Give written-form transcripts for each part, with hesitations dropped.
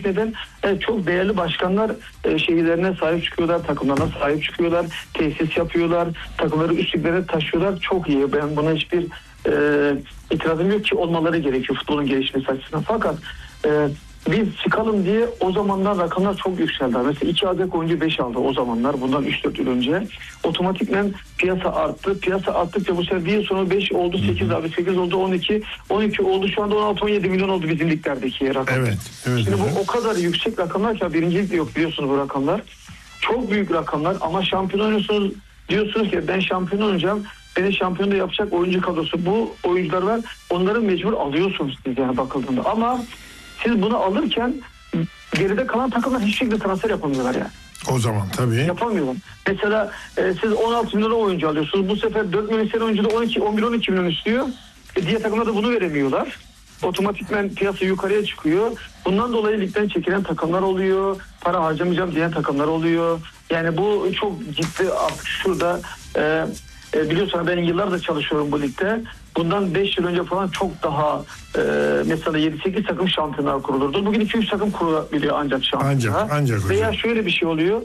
neden? Çok değerli başkanlar şehirlerine sahip çıkıyorlar, takımlarına sahip çıkıyorlar, tesis yapıyorlar, takımları üst liglere taşıyorlar. Çok iyi. Ben buna hiçbir itirazım yok ki, olmaları gerekiyor futbolun gelişmesi açısından. Fakat biz çıkalım diye o zamanlar rakamlar çok yükseldi. Mesela 2 adet oyuncu 5 aldı o zamanlar. Bundan 3-4 yıl önce. Otomatikmen piyasa arttı. Piyasa arttıkça bu sefer bir yıl sonra 5 oldu, 8 abi, 8 oldu, 12. 12 oldu, şu anda 16-17 milyon oldu bizim liglerdeki rakam. Evet. Şimdi bu o kadar yüksek rakamlar ki, birincilik de yok biliyorsunuz bu rakamlar. Çok büyük rakamlar ama şampiyon oynuyorsunuz, diyorsunuz ki ben şampiyon olacağım. Beni şampiyon da yapacak oyuncu kadrosu. Bu oyuncular var. Onları mecbur alıyorsunuz siz yani bakıldığında. Ama siz bunu alırken geride kalan takımlar hiçbir şekilde transfer yapamıyorlar yani. O zaman tabii. Yapamıyorlar. Mesela siz 16 milyon oyuncu alıyorsunuz. Bu sefer 4 milyon isteyen oyuncu da 11-12 milyon istiyor. Diğer takımlar da bunu veremiyorlar. Otomatikmen piyasa yukarıya çıkıyor. Bundan dolayı ligden çekilen takımlar oluyor. Para harcamayacağım diyen takımlar oluyor. Yani bu çok ciddi artık şurada. Biliyorsunuz ben yıllardır çalışıyorum bu ligde. Bundan 5 yıl önce falan çok daha mesela 7-8 takım şampiyonlar kurulurdu. Bugün 2-3 takım kurulabiliyor ancak şampiyonlar. Ancak veya şöyle bir şey oluyor.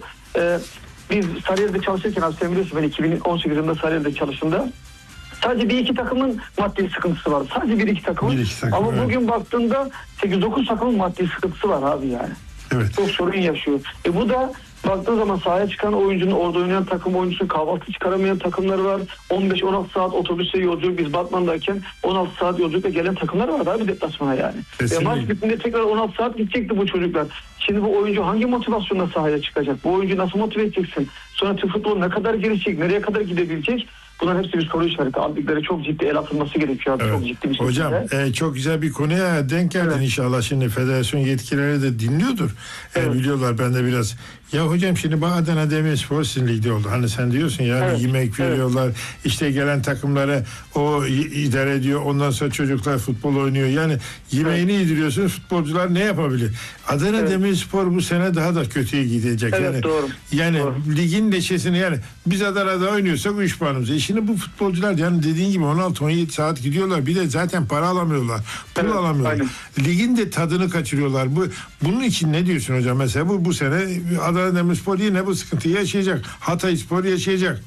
Biz Sarıyer'de çalışırken, abi sen biliyorsun, ben 2018 yılında Sarıyer'de çalıştığımda sadece 1-2 takımın maddi sıkıntısı var. Sadece 1-2 takımın. Ama evet, bugün baktığında 8-9 takımın maddi sıkıntısı var abi yani. Evet. Çok sorun yaşıyor. Bu da baktığın zaman sahaya çıkan oyuncunun, orada oynayan takım oyuncusu, kahvaltı çıkaramayan takımlar var. 15-16 saat otobüse yolculuk, biz Batman'dayken 16 saat yolculukla gelen takımlar var abi deplasmana yani. Maç bittiğinde tekrar 16 saat gidecekti bu çocuklar. Şimdi bu oyuncu hangi motivasyonla sahaya çıkacak? Bu oyuncu nasıl motive edeceksin? Sonra Türk futbolu ne kadar gelişecek? Nereye kadar gidebilecek? Bunların hepsi bir soru işareti. Aldıkları çok ciddi el atılması gerekiyor. Evet. Çok ciddi bir şekilde. Hocam çok güzel bir konuya denk geldin, evet. İnşallah şimdi federasyon yetkilileri de dinliyordur. Evet. Biliyorlar, ben de biraz. Ya hocam şimdi Adana Demirspor sizin ligde oldu. Hani sen diyorsun ya, evet, yemek veriyorlar. Evet. İşte gelen takımlara o idare ediyor. Ondan sonra çocuklar futbol oynuyor. Yani yemeğini yediriyorsun. Futbolcular ne yapabilir? Adana Demirspor bu sene daha da kötüye gidecek. Evet, yani doğru. Yani doğru. Ligin leşesini, yani biz Adana'da oynuyorsak 3 puanımız. Şimdi bu futbolcular yani dediğin gibi 16-17 saat gidiyorlar. Bir de zaten para alamıyorlar. Pul alamıyorlar. Aynen. Ligin de tadını kaçırıyorlar. Bunun için ne diyorsun hocam? Mesela bu sene Adana Demirspor yine bu sıkıntıyı yaşayacak. Hatayspor yaşayacak.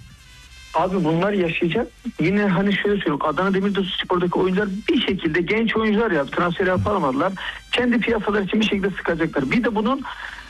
Abi bunlar yaşayacak. Yine hani şöyle söylüyorum. Adana Demirspor'daki oyuncular bir şekilde, genç oyuncular ya, transfer yapamadılar. Kendi piyasalar için bir şekilde sıkacaklar. Bir de bunun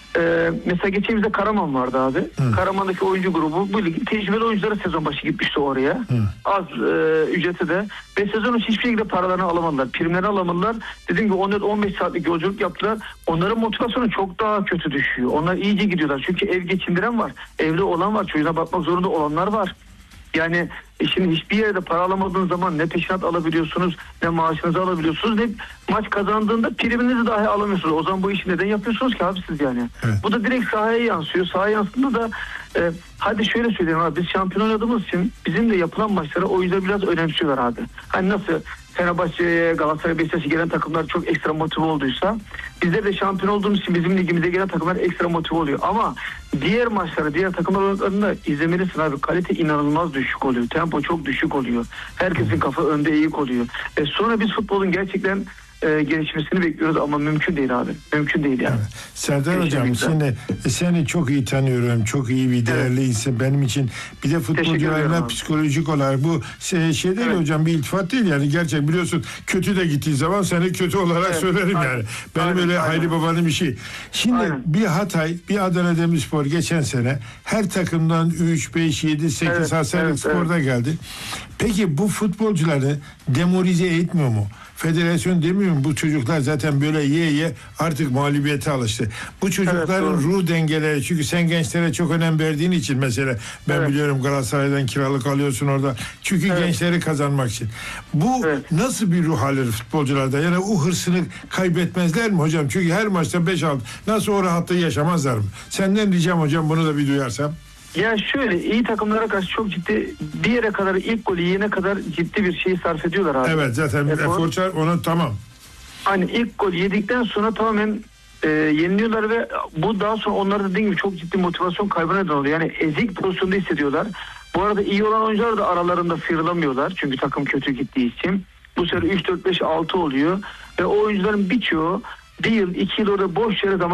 mesela geçtiğimizde Karaman vardı abi. Karaman'daki oyuncu grubu bu ligin tecrübeli oyuncuları sezon başı gitmişti oraya. Az ücreti de. Ve sezon hiçbir şekilde paralarını alamadılar. Primleri alamadılar. Dediğim gibi 14-15 saatlik yolculuk yaptılar. Onların motivasyonu çok daha kötü düşüyor. Onlar iyice gidiyorlar. Çünkü ev geçindiren var. Evli olan var. Çocuğuna bakmak zorunda olanlar var. Yani şimdi hiçbir yerde para alamadığınız zaman ne peşinat alabiliyorsunuz, ne maaşınızı alabiliyorsunuz, ne maç kazandığında priminizi dahi alamıyorsunuz. O zaman bu işi neden yapıyorsunuz ki abi siz yani? Evet. Bu da direkt sahaya yansıyor. Sahaya yansıdığında da hadi şöyle söyleyeyim abi, biz şampiyon oynadığımız için bizim de yapılan maçlara oyuncular biraz önemsiyorlar abi. Hani nasıl Fenerbahçe'ye, Galatasaray, Beşiktaş'a gelen takımlar çok ekstra motive olduysa, bizler de şampiyon olduğumuz için bizim ligimize gelen takımlar ekstra motive oluyor. Ama diğer maçları, diğer takımlarında izlemelisin abi. Kalite inanılmaz düşük oluyor. Tempo çok düşük oluyor. Herkesin kafa önde eğik oluyor. Sonra biz futbolun gerçekten gelişmesini bekliyoruz ama mümkün değil abi. Mümkün değil yani. Evet. Serdar hocam, seni çok iyi tanıyorum. Çok iyi bir değerli insan benim için. Bir de futbolcularla psikolojik olarak bu şey değil hocam, bir iltifat değil yani. Gerçek biliyorsun, kötü de gittiği zaman seni kötü olarak söylerim yani. Benim öyle Hayri Baba'nın bir şey. Şimdi bir Hatay, bir Adana Demirspor geçen sene her takımdan 3, 5, 7, 8 Hasaret Spor'da geldi. Peki bu futbolcuları demoralize etmiyor mu? Federasyon demiyor mu? Bu çocuklar zaten böyle ye artık mağlubiyete alıştı. Bu çocukların ruh dengeleri, çünkü sen gençlere çok önem verdiğin için mesela ben biliyorum Galatasaray'dan kiralık alıyorsun orada. Çünkü gençleri kazanmak için. Bu nasıl bir ruh hali futbolcularda? Yani o hırsını kaybetmezler mi hocam? Çünkü her maçta 5-6 nasıl o rahatlığı yaşamazlar mı? Senden ricam hocam, bunu da bir duyarsam. Ya şöyle, iyi takımlara karşı çok ciddi, bir yere kadar, ilk golü yiyene kadar ciddi bir şey sarf ediyorlar abi. Evet, zaten efor ona tamam. Hani ilk gol yedikten sonra tamamen yeniliyorlar ve bu daha sonra onlarda dediğim gibi çok ciddi motivasyon kaybına neden oluyor. Yani ezik pozisyonda hissediyorlar. Bu arada iyi olan oyuncular da aralarında sıyrılamıyorlar. Çünkü takım kötü gittiği için. Bu sefer 3-4-5-6 oluyor. Ve o oyuncuların birçoğu bir yıl, 2 yıl orada boş yere zaman